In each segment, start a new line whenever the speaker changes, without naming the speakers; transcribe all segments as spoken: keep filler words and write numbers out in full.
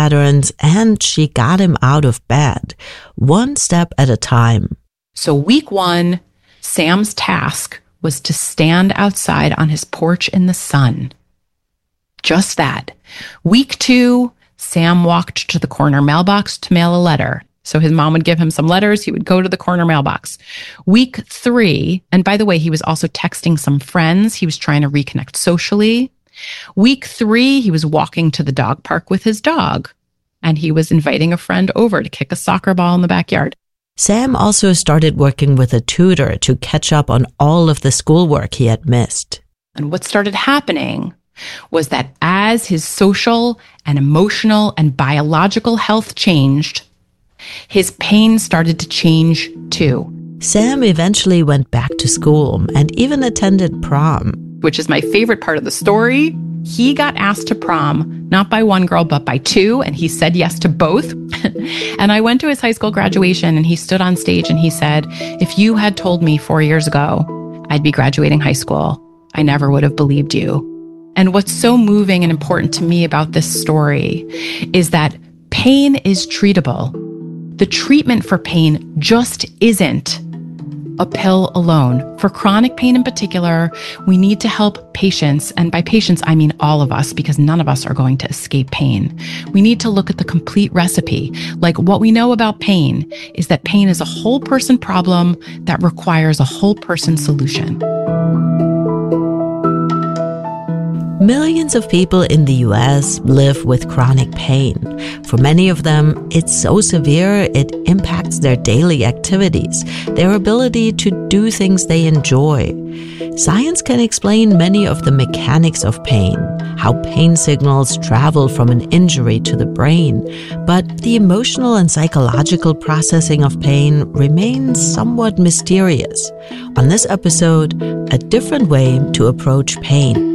patterns, and she got him out of bed, one step at a time.
So week one, Sam's task was to stand outside on his porch in the sun. Just that. Week two, Sam walked to the corner mailbox to mail a letter. So his mom would give him some letters. He would go to the corner mailbox. Week three, and by the way, he was also texting some friends. He was trying to reconnect socially. Week three, he was walking to the dog park with his dog, and he was inviting a friend over to kick a soccer ball in the backyard.
Sam also started working with a tutor to catch up on all of the schoolwork he had missed.
And what started happening was that as his social and emotional and biological health changed, his pain started to change too.
Sam eventually went back to school and even attended prom.
Which is my favorite part of the story. He got asked to prom, not by one girl, but by two, and he said yes to both. And I went to his high school graduation, and he stood on stage and he said, if you had told me four years ago I'd be graduating high school, I never would have believed you. And what's so moving and important to me about this story is that pain is treatable. The treatment for pain just isn't a pill alone. For chronic pain in particular, we need to help patients, and by patients, I mean all of us, because none of us are going to escape pain. We need to look at the complete recipe. Like, what we know about pain is that pain is a whole person problem that requires a whole person solution.
Millions of people in the U S live with chronic pain. For many of them, it's so severe it impacts their daily activities, their ability to do things they enjoy. Science can explain many of the mechanics of pain, how pain signals travel from an injury to the brain, but the emotional and psychological processing of pain remains somewhat mysterious. On this episode, a different way to approach pain.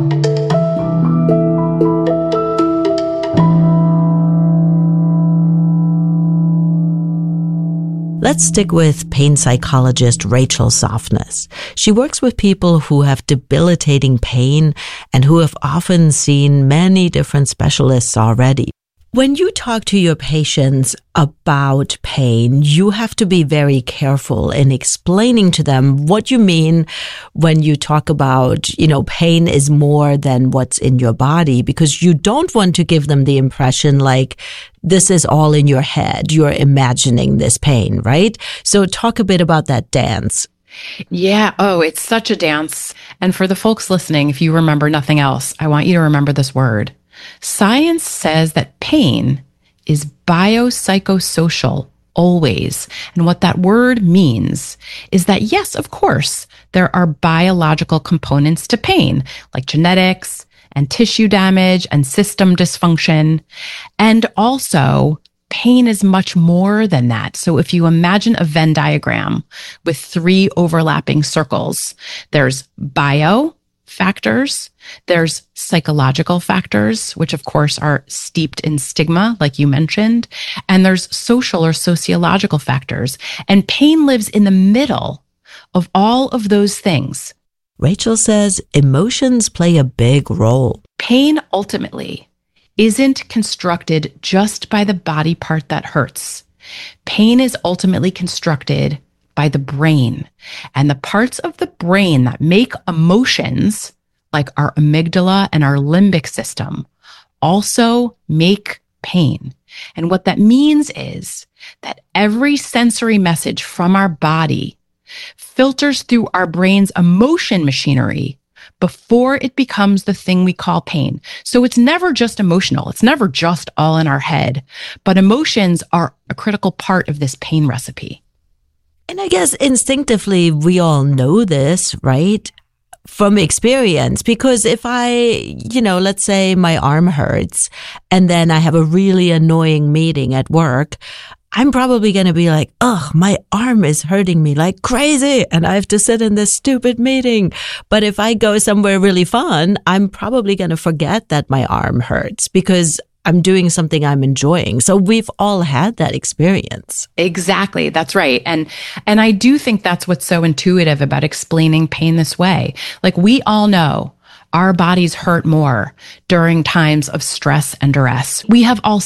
Let's stick with pain psychologist Rachel Softness. She works with people who have debilitating pain and who have often seen many different specialists already. When you talk to your patients about pain, you have to be very careful in explaining to them what you mean when you talk about, you know, pain is more than what's in your body, because you don't want to give them the impression like this is all in your head. You're imagining this pain, right? So talk a bit about that dance.
Yeah. Oh, it's such a dance. And for the folks listening, if you remember nothing else, I want you to remember this word. Science says that pain is biopsychosocial always. And what that word means is that, yes, of course, there are biological components to pain, like genetics and tissue damage and system dysfunction. And also, pain is much more than that. So if you imagine a Venn diagram with three overlapping circles, there's bio factors, there's psychological factors, which of course are steeped in stigma, like you mentioned, and there's social or sociological factors. And pain lives in the middle of all of those things.
Rachel says emotions play a big role.
Pain ultimately isn't constructed just by the body part that hurts. Pain is ultimately constructed by the brain. And the parts of the brain that make emotions, like our amygdala and our limbic system, also make pain. And what that means is that every sensory message from our body filters through our brain's emotion machinery before it becomes the thing we call pain. So it's never just emotional. It's never just all in our head, but emotions are a critical part of this pain recipe.
And I guess instinctively, we all know this, right? From experience, because if I, you know, let's say my arm hurts and then I have a really annoying meeting at work, I'm probably going to be like, ugh, my arm is hurting me like crazy and I have to sit in this stupid meeting. But if I go somewhere really fun, I'm probably going to forget that my arm hurts because I'm doing something I'm enjoying. So we've all had that experience.
Exactly. That's right. And and I do think that's what's so intuitive about explaining pain this way. Like, we all know our bodies hurt more during times of stress and duress. We have all